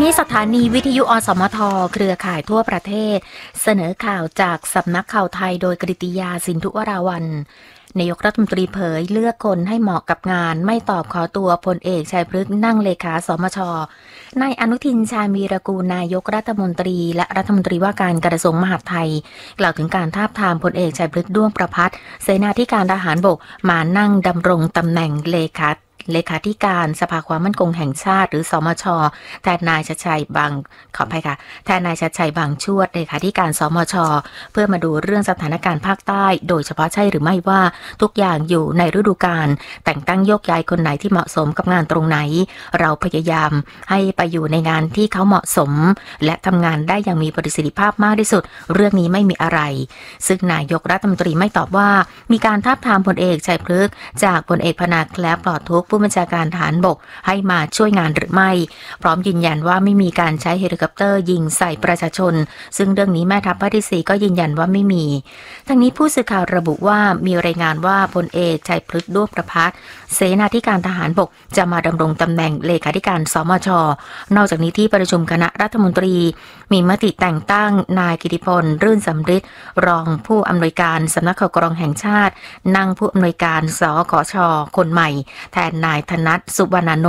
นี้สถานีวิทยุอสมทเครือข่ายทั่วประเทศเสนอข่าวจากสำนักข่าวไทยโดยกฤติยาสินธุวราวัลย์นายกรัฐมนตรีเผยเลือกคนให้เหมาะกับงานไม่ตอบขอตัวพลเอกชัยพฤกษ์นั่งเลขาสมชนายอนุทินชาญวีรกูลนายกรัฐมนตรีและรัฐมนตรีว่าการกระทรวงมหาดไทยกล่าวถึงการทาบทามพลเอกชัยพฤกษ์ด้วงประภัสเสนาธิการทหารบกมานั่งดำรงตำแหน่งเลขาธิการสภาความมั่นคงแห่งชาติหรือสมชแทนนายชัดชัยขออภัยค่ะแทนนายชัดชัยบางชวดเลขาธิการสมชเพื่อมาดูเรื่องสถานการณ์ภาคใต้โดยเฉพาะใช่หรือไม่ว่าทุกอย่างอยู่ในฤดูกาลแต่งตั้งโยกย้ายคนไหนที่เหมาะสมกับงานตรงไหนเราพยายามให้ไปอยู่ในงานที่เขาเหมาะสมและทำงานได้อย่างมีประสิทธิภาพมากที่สุดเรื่องนี้ไม่มีอะไรซึ่งนายกรัฐมนตรีไม่ตอบว่ามีการทาบทามพลเอกชัยพฤกษ์จากพลเอกพนาแคล้วปลอดทุกข์ผู้บัญชาการทหารบกให้มาช่วยงานหรือไม่พร้อมยืนยันว่าไม่มีการใช้เฮลิคอปเตอร์ยิงใส่ประชาชนซึ่งเรื่องนี้แม่ทัพภาคที่4ก็ยืนยันว่าไม่มีทั้งนี้ผู้สื่อข่าวระบุว่ามีรายงานว่าพลเอกชัยพฤกษ์ด้วงประภัสเสนาธิการทหารบกจะมาดำรงตำแหน่งเลขาธิการสมชนอกจากนี้ที่ประชุมคณะรัฐมนตรีมีมติแต่งตั้งนายกิติพลรื่นสำริดรองผู้อำนวยการสำนักข่าวกรองแห่งชาตินั่งผู้อำนวยการสกช.คนใหม่แทนนายธนัทสุวรรณน